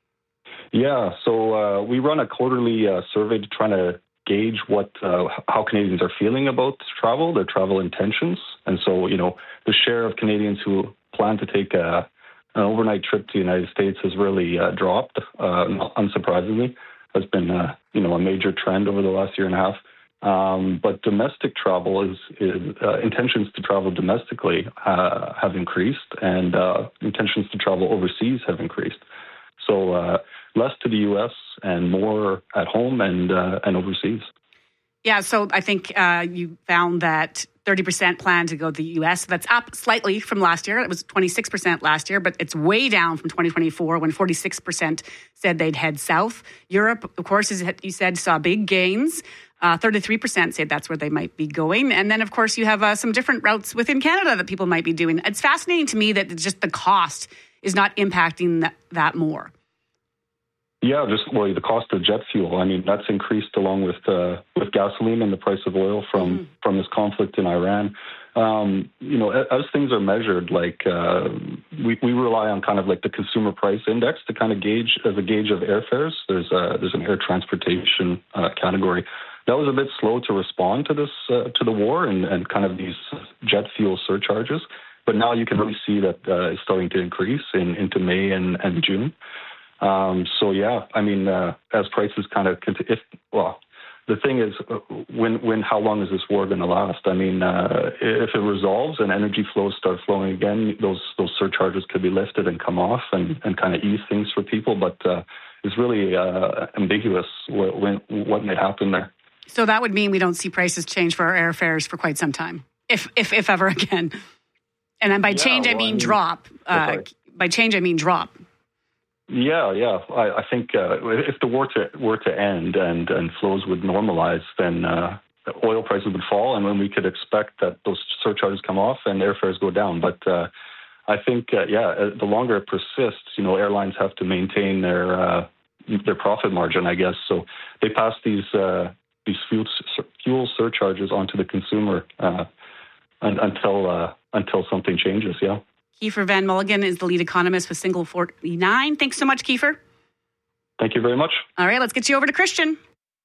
Yeah, so uh, we run a quarterly uh, survey to try to gauge what uh, how Canadians are feeling about travel, their travel intentions. And so, you know, the share of Canadians who plan to take a, an overnight trip to the United States has really uh, dropped, uh, unsurprisingly. Has been, uh, you know, a major trend over the last year and a half. Um, but domestic travel is, is uh, intentions to travel domestically uh, have increased, and uh, intentions to travel overseas have increased. So uh, less to the U S and more at home and uh, and overseas. Yeah, so I think uh, you found that thirty percent plan to go to the U S. That's up slightly from last year. It was twenty-six percent last year, but it's way down from twenty twenty-four when forty-six percent said they'd head south. Europe, of course, as you said, saw big gains. Uh, thirty-three percent said that's where they might be going. And then, of course, you have uh, some different routes within Canada that people might be doing. It's fascinating to me that just the cost is not impacting that, that more. Yeah, just well, the cost of jet fuel. I mean, that's increased along with uh, with gasoline and the price of oil from, mm-hmm. from this conflict in Iran. Um, you know, as things are measured, like uh, we, we rely on kind of like the consumer price index to kind of gauge as a gauge of airfares. There's a, there's an air transportation uh, category. That was a bit slow to respond to this uh, to the war and, and kind of these jet fuel surcharges. But now you can really see that uh, it's starting to increase in, into May and, and June. Um, so, yeah, I mean, uh, as prices kind of, if well, the thing is, when, when, how long is this war going to last? I mean, uh, if it resolves and energy flows start flowing again, those those surcharges could be lifted and come off and, and kind of ease things for people. But uh, it's really uh, ambiguous what, when, what may happen there. So that would mean we don't see prices change for our airfares for quite some time, if if, if ever again. And then by yeah, change, well, I mean I mean, drop. Uh, by change, I mean drop. Yeah, yeah. I, I think uh, if the war to, were to end and, and flows would normalize, then uh, oil prices would fall, and then we could expect that those surcharges come off and airfares go down. But uh, I think, uh, yeah, the longer it persists, you know, airlines have to maintain their uh, their profit margin, I guess. So they pass these uh, these fuel fuel surcharges onto the consumer uh, until uh, until something changes. Yeah. Kiefer Van Mulligan is the lead economist with Signal forty-nine. Thanks so much, Kiefer. Thank you very much. All right, let's get you over to Christian.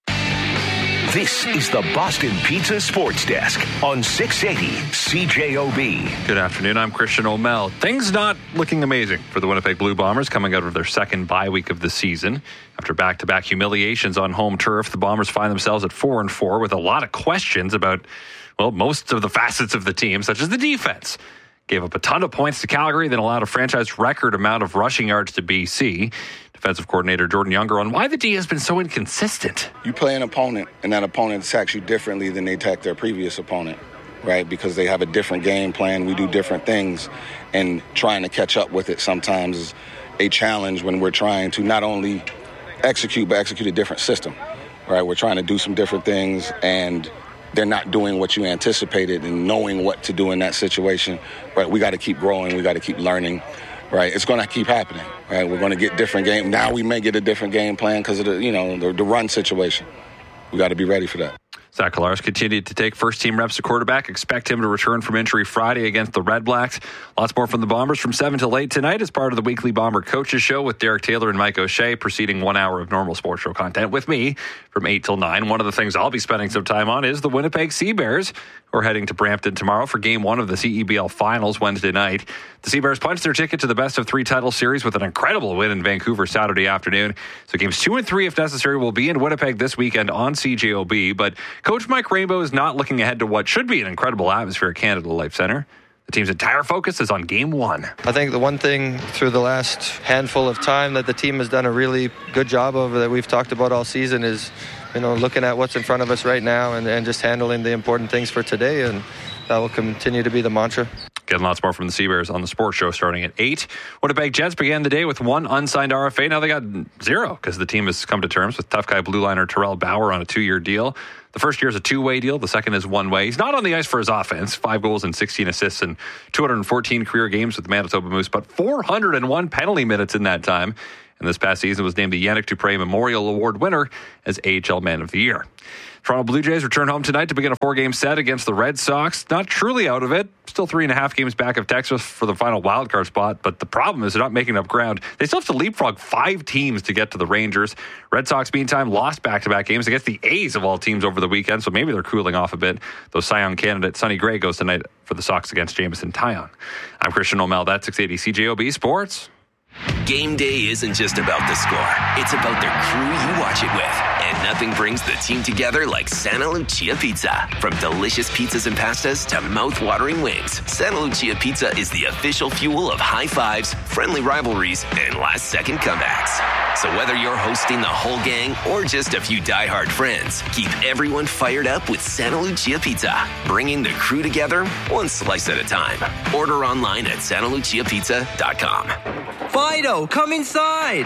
This is the Boston Pizza Sports Desk on six eighty C J O B. Good afternoon. I'm Christian O'Mell. Things not looking amazing for the Winnipeg Blue Bombers coming out of their second bye week of the season. After back-to-back humiliations on home turf, the Bombers find themselves at four and four with a lot of questions about, well, most of the facets of the team, such as the defense. Gave up a ton of points to Calgary, then allowed a franchise record amount of rushing yards to B C. Defensive coordinator Jordan Younger on why the D has been so inconsistent. You play an opponent, and that opponent attacks you differently than they attack their previous opponent, right? Because they have a different game plan. We do different things, and trying to catch up with it sometimes is a challenge when we're trying to not only execute, but execute a different system, right? We're trying to do some different things, and they're not doing what you anticipated and knowing what to do in that situation. Right? We got to keep growing. We got to keep learning. Right? It's going to keep happening. Right? We're going to get different game. Now we may get a different game plan because of the, you know, the, the run situation. We got to be ready for that. Zach Collaros continued to take first-team reps at quarterback. Expect him to return from injury Friday against the Red Blacks. Lots more from the Bombers from seven till eight tonight as part of the weekly Bomber Coaches Show with Derek Taylor and Mike O'Shea, preceding one hour of normal sports show content with me from eight till nine. One of the things I'll be spending some time on is the Winnipeg Sea Bears, who are heading to Brampton tomorrow for game one of the C E B L Finals Wednesday night. The Sea Bears punched their ticket to the best of three title series with an incredible win in Vancouver Saturday afternoon. So games two and three, if necessary, will be in Winnipeg this weekend on C J O B. But Coach Mike Rainbow is not looking ahead to what should be an incredible atmosphere at Canada Life Centre. The team's entire focus is on game one. I think the one thing through the last handful of time that the team has done a really good job of that we've talked about all season is, you know, looking at what's in front of us right now and, and just handling the important things for today, and that will continue to be the mantra. Getting lots more from the Sea Bears on the sports show starting at eight. Winnipeg Jets began the day with one unsigned R F A. Now they got zero because the team has come to terms with tough guy blue liner Terrell Bauer on a two-year deal. The first year is a two-way deal. The second is one-way. He's not on the ice for his offense. Five goals and sixteen assists in two hundred fourteen career games with the Manitoba Moose, but four hundred one penalty minutes in that time. And this past season was named the Yannick Dupre Memorial Award winner as A H L Man of the Year. Toronto Blue Jays return home tonight to begin a four-game set against the Red Sox. Not truly out of it. Still three and a half games back of Texas for the final wildcard spot. But the problem is they're not making up ground. They still have to leapfrog five teams to get to the Rangers. Red Sox, meantime, lost back-to-back games against the A's of all teams over the weekend. So maybe they're cooling off a bit. Though Cy Young candidate Sonny Gray goes tonight for the Sox against Jameson Taillon. I'm Christian O'Mell. That's six eighty C J O B Sports. Game day isn't just about the score. It's about the crew you watch it with. And nothing brings the team together like Santa Lucia Pizza. From delicious pizzas and pastas to mouth-watering wings, Santa Lucia Pizza is the official fuel of high fives, friendly rivalries, and last-second comebacks. So whether you're hosting the whole gang or just a few diehard friends, keep everyone fired up with Santa Lucia Pizza, bringing the crew together one slice at a time. Order online at santa lucia pizza dot com. Fido, come inside.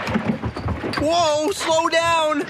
Whoa, slow down.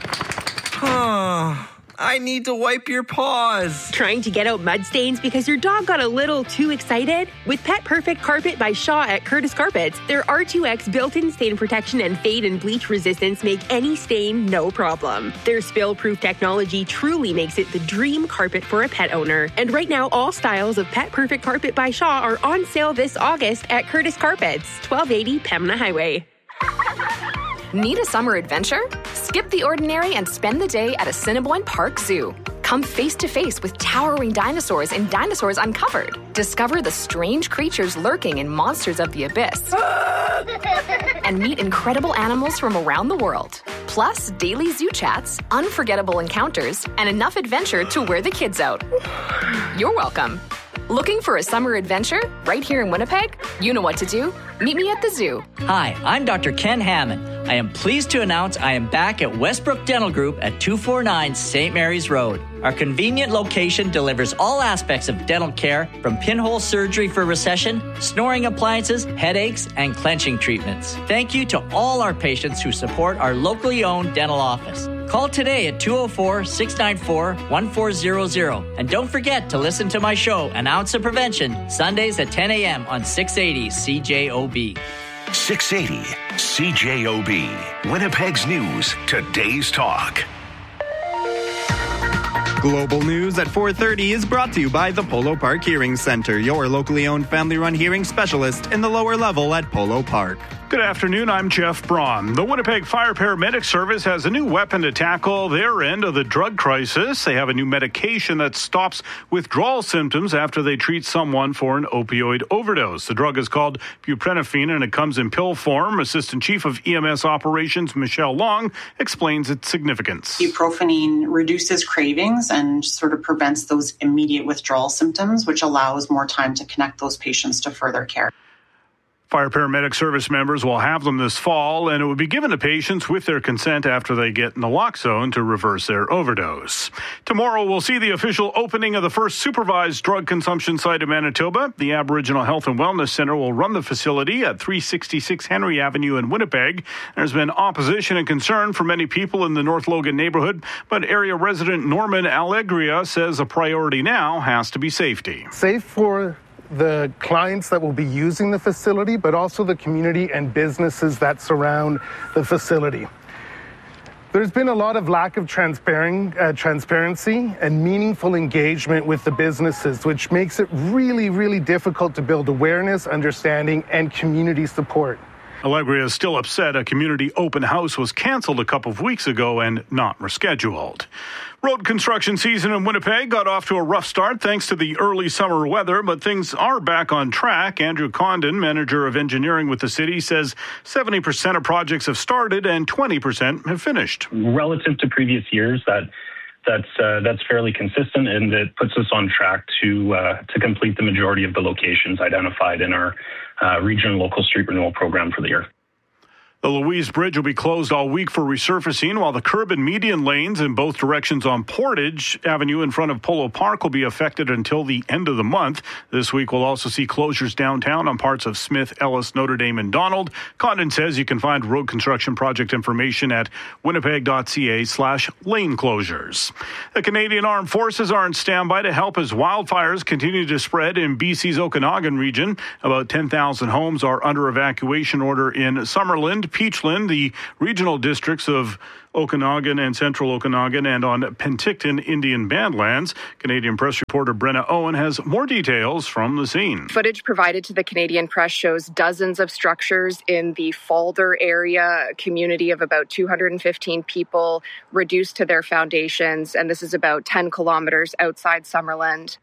I need to wipe your paws. Trying to get out mud stains because your dog got a little too excited? With Pet Perfect Carpet by Shaw at Curtis Carpets, their R two X built-in stain protection and fade and bleach resistance make any stain no problem. Their spill-proof technology truly makes it the dream carpet for a pet owner. And right now, all styles of Pet Perfect Carpet by Shaw are on sale this August at Curtis Carpets, twelve eighty Pembina Highway. Need a summer adventure? Skip the ordinary and spend the day at Assiniboine Park Zoo. Come face to face with towering dinosaurs in Dinosaurs Uncovered. Discover the strange creatures lurking in Monsters of the Abyss. And meet incredible animals from around the world. Plus, daily zoo chats, unforgettable encounters, and enough adventure to wear the kids out. You're welcome. Looking for a summer adventure right here in Winnipeg? You know what to do. Meet me at the zoo. Hi, I'm Doctor Ken Hammond. I am pleased to announce I am back at Westbrook Dental Group at two forty-nine Saint Mary's Road. Our convenient location delivers all aspects of dental care, from pinhole surgery for recession, snoring appliances, headaches, and clenching treatments. Thank you to all our patients who support our locally owned dental office. Call today at two oh four, six nine four, one four zero zero. And don't forget to listen to my show, An Ounce of Prevention, Sundays at ten a.m. on six eighty C J O B. six eighty C J O B. Winnipeg's News, today's talk. Global News at four thirty is brought to you by the Polo Park Hearing Center, your locally owned family-run hearing specialist in the lower level at Polo Park. Good Good afternoon, I'm Jeff Braun. The Winnipeg Fire Paramedic Service has a new weapon to tackle their end of the drug crisis. They have a new medication that stops withdrawal symptoms after they treat someone for an opioid overdose. The drug is called buprenorphine and it comes in pill form. Assistant Chief of E M S Operations Michelle Long explains its significance. Buprenorphine reduces cravings and sort of prevents those immediate withdrawal symptoms, which allows more time to connect those patients to further care. Fire paramedic service members will have them this fall, and it will be given to patients with their consent after they get naloxone to reverse their overdose. Tomorrow, we'll see the official opening of the first supervised drug consumption site in Manitoba. The Aboriginal Health and Wellness Centre will run the facility at three sixty-six Henry Avenue in Winnipeg. There's been opposition and concern from many people in the North Logan neighborhood, but area resident Norman Allegria says a priority now has to be safety. Safe for the clients that will be using the facility, but also the community and businesses that surround the facility. There's been a lot of lack of transparent, uh, transparency and meaningful engagement with the businesses, which makes it really, really difficult to build awareness, understanding, and community support. Allegria is still upset a community open house was canceled a couple of weeks ago and not rescheduled. Road construction season in Winnipeg got off to a rough start thanks to the early summer weather, but things are back on track. Andrew Condon, manager of engineering with the city, says seventy percent of projects have started and twenty percent have finished. Relative to previous years, that that's uh, that's fairly consistent, and it puts us on track to uh, to complete the majority of the locations identified in our uh, regional local street renewal program for the year. The Louise Bridge will be closed all week for resurfacing, while the curb and median lanes in both directions on Portage Avenue in front of Polo Park will be affected until the end of the month. This week we'll also see closures downtown on parts of Smith, Ellis, Notre Dame, and Donald. Condon says you can find road construction project information at winnipeg.ca slash lane closures. The Canadian Armed Forces are on standby to help as wildfires continue to spread in B C's Okanagan region. About ten thousand homes are under evacuation order in Summerland, Peachland, the regional districts of Okanagan and Central Okanagan, and on Penticton Indian Badlands. Canadian Press reporter Brenna Owen has more details from the scene. Footage provided to the Canadian Press shows dozens of structures in the Falder area, a community of about two hundred fifteen people, reduced to their foundations, and this is about ten kilometers outside Summerland.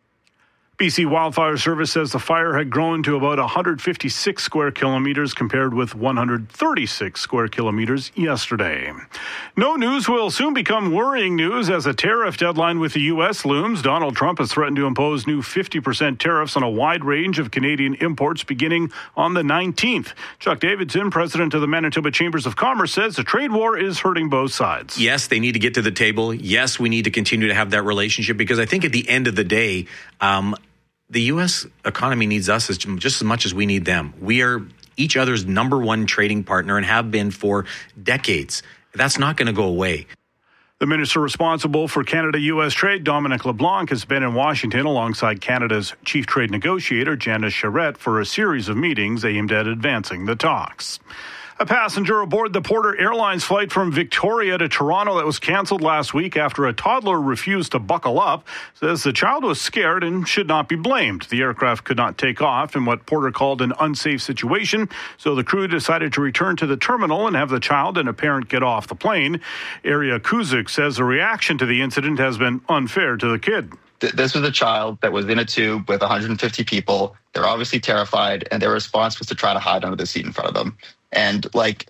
B C Wildfire Service says the fire had grown to about one hundred fifty-six square kilometers compared with one hundred thirty-six square kilometers yesterday. No news will soon become worrying news as a tariff deadline with the U S looms. Donald Trump has threatened to impose new fifty percent tariffs on a wide range of Canadian imports beginning on the nineteenth. Chuck Davidson, president of the Manitoba Chambers of Commerce, says the trade war is hurting both sides. Yes, they need to get to the table. Yes, we need to continue to have that relationship because I think at the end of the day, um, the U S economy needs us as, just as much as we need them. We are each other's number one trading partner and have been for decades. That's not going to go away. The minister responsible for Canada-U S trade, Dominic LeBlanc, has been in Washington alongside Canada's chief trade negotiator, Janice Charette, for a series of meetings aimed at advancing the talks. A passenger aboard the Porter Airlines flight from Victoria to Toronto that was canceled last week after a toddler refused to buckle up says the child was scared and should not be blamed. The aircraft could not take off in what Porter called an unsafe situation, so the crew decided to return to the terminal and have the child and a parent get off the plane. Aria Kuzik says the reaction to the incident has been unfair to the kid. This was a child that was in a tube with one hundred fifty people. They're obviously terrified, and their response was to try to hide under the seat in front of them. And like,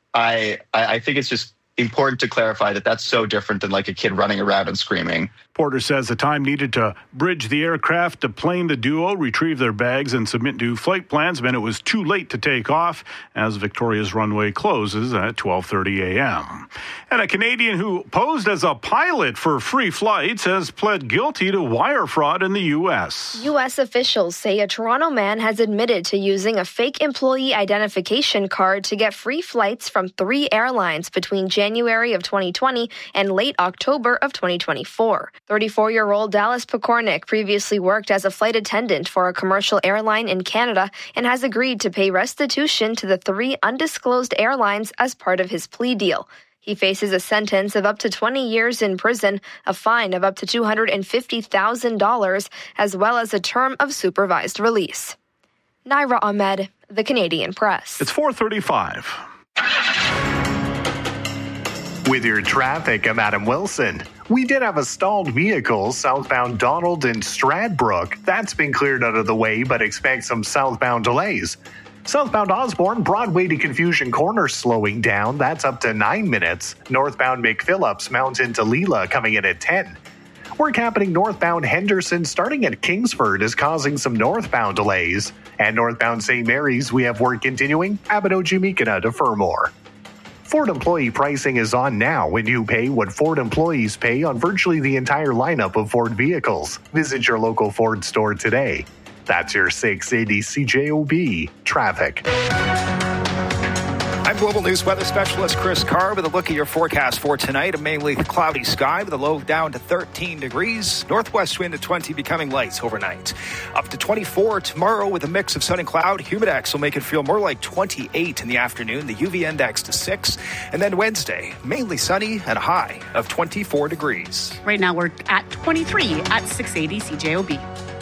I, I think it's just important to clarify that that's so different than like a kid running around and screaming. Porter says the time needed to bridge the aircraft to plane the duo, retrieve their bags, and submit new flight plans meant it was too late to take off as Victoria's runway closes at twelve thirty a.m. And a Canadian who posed as a pilot for free flights has pled guilty to wire fraud in the U S. U S officials say a Toronto man has admitted to using a fake employee identification card to get free flights from three airlines between January of twenty twenty and late October of twenty twenty-four. thirty-four-year-old Dallas Pekornik previously worked as a flight attendant for a commercial airline in Canada and has agreed to pay restitution to the three undisclosed airlines as part of his plea deal. He faces a sentence of up to twenty years in prison, a fine of up to two hundred fifty thousand dollars, as well as a term of supervised release. Naira Ahmed, The Canadian Press. It's four thirty-five. With your traffic, I'm Adam Wilson. We did have a stalled vehicle southbound Donald and Stradbrook. That's been cleared out of the way, but expect some southbound delays. Southbound Osborne, Broadway to Confusion Corner slowing down. That's up to nine minutes. Northbound McPhillips, Mountain to Leela coming in at ten. Work happening northbound Henderson starting at Kingsford is causing some northbound delays. And northbound Saint Mary's, we have work continuing Abbotsford to Fermor. Ford employee pricing is on now when you pay what Ford employees pay on virtually the entire lineup of Ford vehicles. Visit your local Ford store today. That's your six eighty C J O B traffic. I'm Global News Weather Specialist Chris Carr with a look at your forecast for tonight. A mainly cloudy sky with a low down to thirteen degrees. Northwest wind at twenty, becoming light overnight. Up to twenty-four tomorrow with a mix of sun and cloud. Humidex will make it feel more like twenty-eight in the afternoon. The U V index to six. And then Wednesday, mainly sunny and a high of twenty-four degrees. Right now we're at twenty-three at six eighty C J O B.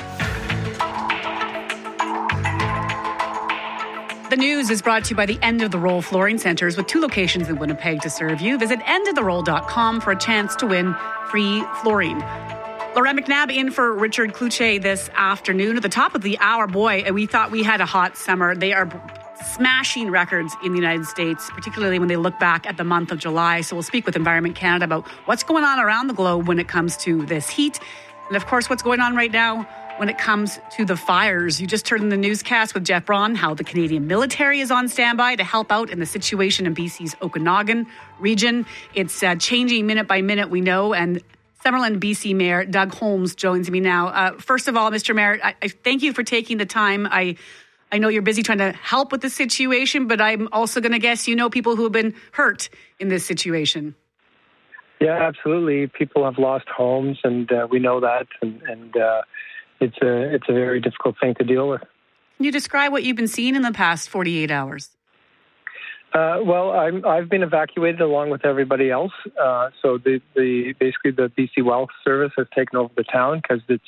The news is brought to you by the End of the Roll Flooring Centers with two locations in Winnipeg to serve you. Visit end of the roll dot com for a chance to win free flooring. Laurent McNabb in for Richard Cloutier this afternoon. At the top of the hour, boy, we thought we had a hot summer. They are smashing records in the United States, particularly when they look back at the month of July. So we'll speak with Environment Canada about what's going on around the globe when it comes to this heat. And of course, what's going on right now when it comes to the fires. You just heard in the newscast with Jeff Braun how the Canadian military is on standby to help out in the situation in B C's Okanagan region. It's uh, changing minute by minute, we know, and Summerland B C Mayor Doug Holmes joins me now. Uh, first of all, Mister Mayor, I, I thank you for taking the time. I I know you're busy trying to help with the situation, but I'm also going to guess you know people who have been hurt in this situation. Yeah, absolutely. People have lost homes, and uh, we know that, and, and uh, it's a it's a very difficult thing to deal with. Can you describe what you've been seeing in the past forty-eight hours? Uh, well, I'm, I've been evacuated along with everybody else. Uh, so the, the basically the B C Wealth Service has taken over the town because it's